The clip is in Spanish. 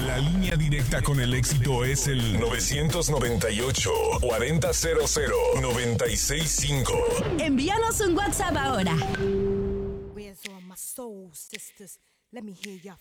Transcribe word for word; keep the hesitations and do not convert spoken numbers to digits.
La línea directa con el éxito es el nueve nueve ocho, cuarenta cero cero, noventa y seis cinco. Envíanos un WhatsApp ahora. Where's all my soul sisters? Let me hear your